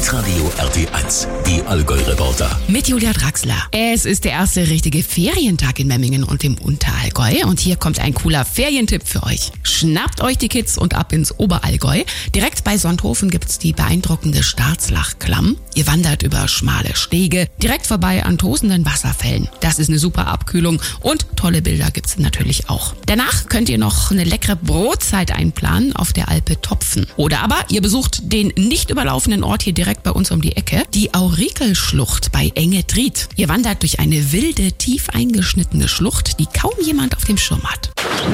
Hitradio RT1, die Allgäu-Reporter. Mit Julia Draxler. Es ist der erste richtige Ferientag in Memmingen und im Unterallgäu. Und hier kommt ein cooler Ferientipp für euch. Schnappt euch die Kids und ab ins Oberallgäu. Direkt bei Sonthofen gibt's die beeindruckende Starzlachklamm. Ihr wandert über schmale Stege, direkt vorbei an tosenden Wasserfällen. Das ist eine super Abkühlung und tolle Bilder gibt's natürlich auch. Danach könnt ihr noch eine leckere Brotzeit einplanen auf der Alpe Topfen. Oder aber ihr besucht den nicht überlaufenden Ort hier direkt bei uns um die Ecke, die Aurikelschlucht bei Engetried. Ihr wandert durch eine wilde, tief eingeschnittene Schlucht, die kaum jemand auf dem Schirm hat.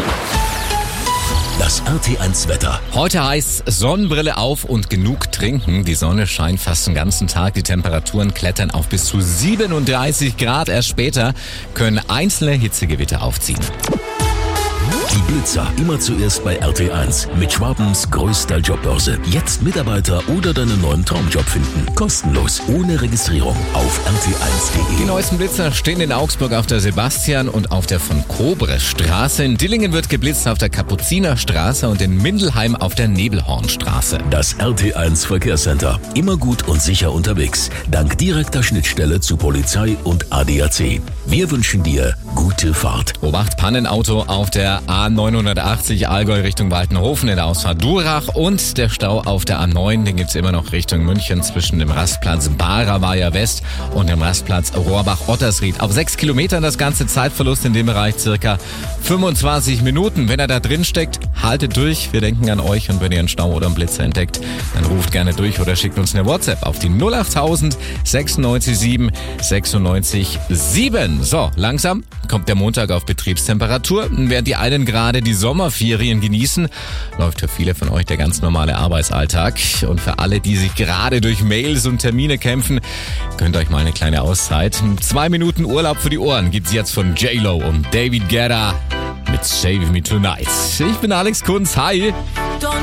Das RT1-Wetter. Heute heißt Sonnenbrille auf und genug trinken. Die Sonne scheint fast den ganzen Tag. Die Temperaturen klettern auf bis zu 37 Grad. Erst später können einzelne Hitzegewitter aufziehen. Die Blitzer immer zuerst bei RT1 mit Schwabens größter Jobbörse. Jetzt Mitarbeiter oder deinen neuen Traumjob finden. Kostenlos, ohne Registrierung auf rt1.de. Die neuesten Blitzer stehen in Augsburg auf der Sebastian- und auf der von Kobres-Straße. In Dillingen wird geblitzt auf der Kapuzinerstraße und in Mindelheim auf der Nebelhornstraße. Das RT1 Verkehrscenter. Immer gut und sicher unterwegs. Dank direkter Schnittstelle zu Polizei und ADAC. Wir wünschen dir gute Fahrt. Obacht, Pannenauto auf der A980 Allgäu Richtung Waltenhofen in der Ausfahrt Durach und der Stau auf der A9, den gibt's immer noch Richtung München zwischen dem Rastplatz Baraweier West und dem Rastplatz Rohrbach-Ottersried. Auf 6 Kilometern das ganze Zeitverlust in dem Bereich circa 25 Minuten. Wenn er da drin steckt, haltet durch. Wir denken an euch und wenn ihr einen Stau oder einen Blitzer entdeckt, dann ruft gerne durch oder schickt uns eine WhatsApp auf die 08000 96 7 96 7. So, langsam kommt der Montag auf Betriebstemperatur. Während die einen gerade die Sommerferien genießen, läuft für viele von euch der ganz normale Arbeitsalltag. Und für alle, die sich gerade durch Mails und Termine kämpfen, könnt ihr euch mal eine kleine Auszeit. 2 Minuten Urlaub für die Ohren gibt's jetzt von J-Lo und David Guetta mit Save Me Tonight. Ich bin Alex Kunz. Hi!